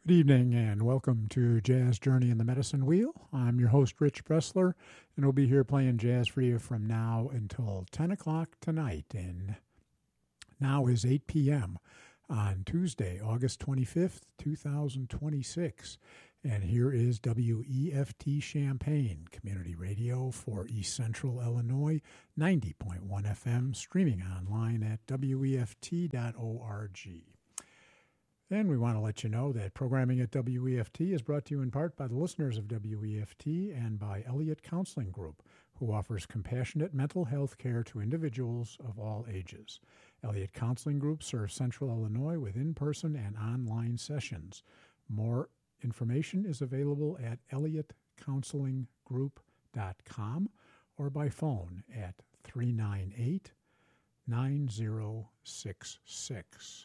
Good evening and welcome to Jazz Journey in the Medicine Wheel. I'm your host, Rich Bressler, and we'll be here playing jazz for you from now until 10 o'clock tonight. And now is 8 p.m. on Tuesday, August 25th, 2026. And here is WEFT Champaign, community radio for East Central Illinois, 90.1 FM, streaming online at weft.org. And we want to let you know that programming at WEFT is brought to you in part by the listeners of WEFT and by Elliott Counseling Group, who offers compassionate mental health care to individuals of all ages. Elliott Counseling Group serves Central Illinois with in-person and online sessions. More information is available at elliottcounselinggroup.com or by phone at 398-9066.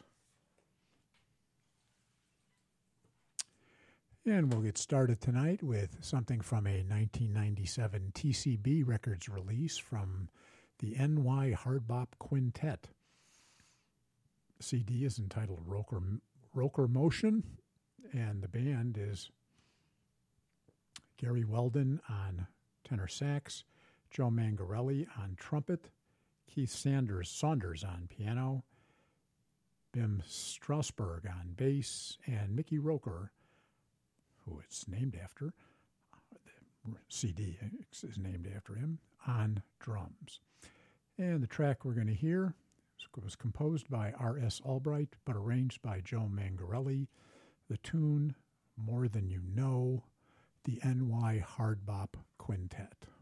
And we'll get started tonight with something from a 1997 TCB Records release from the NY Hard Bop Quintet. The CD is entitled Roker Motion, and the band is Gary Weldon on tenor sax, Joe Mangarelli on trumpet, Keith Saunders on piano, Bim Strasberg on bass, and Mickey Roker, who it's named after, the CD is named after him, on drums. And the track we're going to hear was composed by R.S. Albright, but arranged by Joe Mangarelli. The tune, More Than You Know, the NY Hard Bop Quintet.